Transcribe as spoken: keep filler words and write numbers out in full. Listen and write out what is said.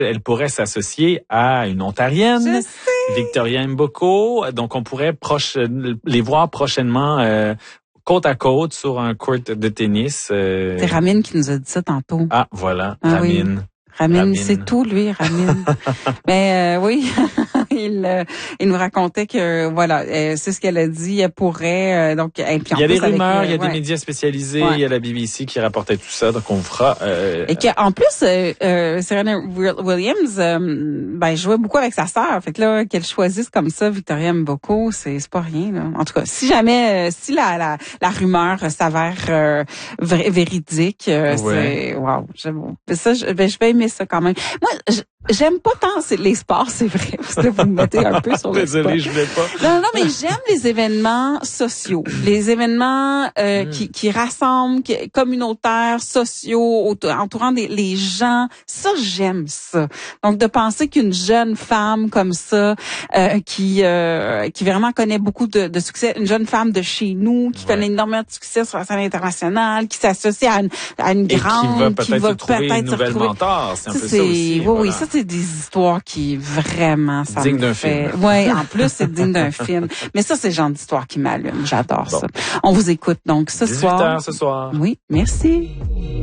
Elle pourrait s'associer à une Ontarienne, Je sais. Victoria Mboko. Donc, on pourrait proche, les voir prochainement euh, côte à côte sur un court de tennis. Euh... C'est Ramin qui nous a dit ça tantôt. Ah, voilà, ah, Ramin. Oui. Ramin, Ramin. c'est tout, lui, Ramin. Mais euh, oui, il, euh, il nous racontait que, voilà, euh, c'est ce qu'elle a dit, elle pourrait... Euh, donc, et puis en il y a plus, des rumeurs, avec, il y a ouais. des médias spécialisés, ouais. il y a la B B C qui rapportait tout ça, donc on vous fera... Euh, et qu'en plus, euh, euh, Serena Williams, euh, ben, jouait beaucoup avec sa sœur. Fait que là, qu'elle choisisse comme ça Victoria Mboko, c'est, c'est pas rien, là. En tout cas, si jamais, euh, si la, la, la rumeur s'avère euh, vrai, véridique, euh, ouais. c'est... Wow, j'aime, ça, je, ben, je vais aimer ça quand même. Moi, je, j'aime pas tant les sports, c'est vrai, parce que vous me mettez un peu sur le sport. Désolé, je voulais pas. Non, non, mais j'aime les événements sociaux, les événements euh, mm. qui, qui rassemblent, qui, communautaires, sociaux, autour, entourant des, les gens. Ça, j'aime ça. Donc, de penser qu'une jeune femme comme ça, euh, qui euh, qui vraiment connaît beaucoup de, de succès, une jeune femme de chez nous, qui ouais. connaît énormément de succès sur la scène internationale, qui s'associe à une, à une Et grande, qui va peut-être qui va se trouver peut-être une nouvelle retrouver... mentor. C'est un ça, peu c'est... ça aussi. Oui, voilà. oui, ça, c'est des histoires qui vraiment... Ça digne me d'un fait... film. Oui, en plus, c'est digne d'un film. Mais ça, c'est le genre d'histoire qui m'allume. J'adore bon. ça. On vous écoute donc ce dix-huit soir. heures ce soir. Oui, merci.